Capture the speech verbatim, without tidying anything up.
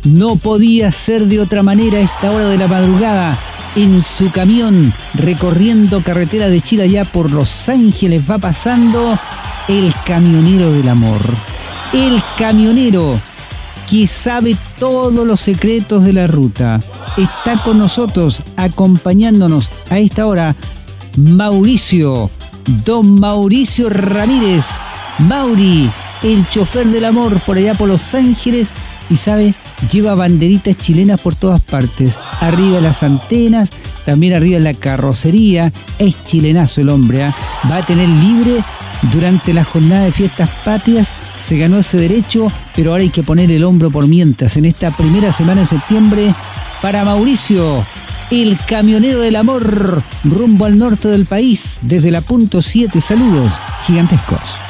No podía ser de otra manera a esta hora de la madrugada. En su camión, recorriendo carretera de Chile allá por Los Ángeles, va pasando el camionero del amor. El camionero que sabe todos los secretos de la ruta. Está con nosotros, acompañándonos a esta hora, Mauricio, don Mauricio Ramírez. Mauri, el chofer del amor por allá por Los Ángeles, y sabe, lleva banderitas chilenas por todas partes. Arriba las antenas, también arriba la carrocería. Es chilenazo el hombre, ¿eh? Va a tener libre durante la jornada de fiestas patrias. Se ganó ese derecho, pero ahora hay que poner el hombro por mientras. En esta primera semana de septiembre, para Mauricio, el camionero del amor, rumbo al norte del país, desde la punto siete. Saludos gigantescos.